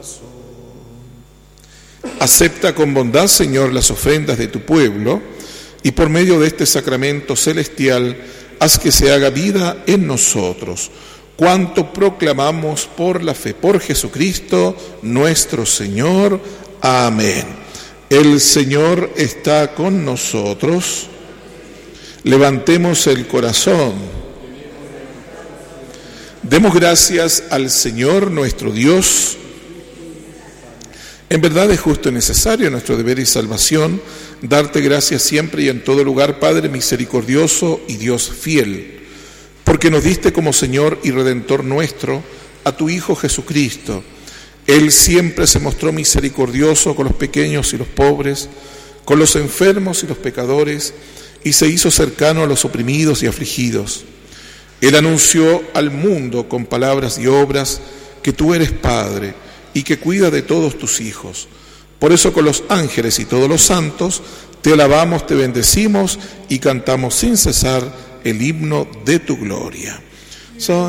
Acepta con bondad, Señor, las ofrendas de tu pueblo, y por medio de este sacramento celestial, haz que se haga vida en nosotros, cuanto proclamamos por la fe, por Jesucristo nuestro Señor. Amén. El Señor está con nosotros. Levantemos el corazón. Demos gracias al Señor nuestro Dios. En verdad es justo y necesario, nuestro deber y salvación, darte gracias siempre y en todo lugar, Padre misericordioso y Dios fiel, porque nos diste como Señor y Redentor nuestro a tu Hijo Jesucristo. Él siempre se mostró misericordioso con los pequeños y los pobres, con los enfermos y los pecadores, y se hizo cercano a los oprimidos y afligidos. Él anunció al mundo con palabras y obras que tú eres Padre y que cuida de todos tus hijos. Por eso con los ángeles y todos los santos te alabamos, te bendecimos y cantamos sin cesar el himno de tu gloria.